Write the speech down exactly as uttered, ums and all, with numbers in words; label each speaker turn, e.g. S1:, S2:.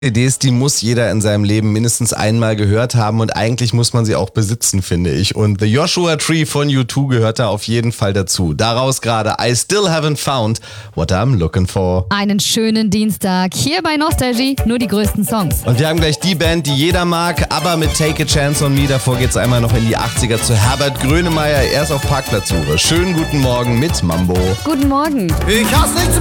S1: C Ds, die muss jeder in seinem Leben mindestens einmal gehört haben und eigentlich muss man sie auch besitzen, finde ich. Und The Joshua Tree von U zwei gehört da auf jeden Fall dazu. Daraus gerade I Still Haven't Found What I'm Looking For.
S2: Einen schönen Dienstag. Hier bei Nostalgie nur die größten Songs.
S1: Und wir haben gleich die Band, die jeder mag, aber mit Take a Chance on Me. Davor geht's einmal noch in die achtziger zu Herbert Grönemeyer. Erst auf Parkplatzsuche. Schönen guten Morgen mit Mambo.
S2: Guten Morgen.
S3: Ich hasse nichts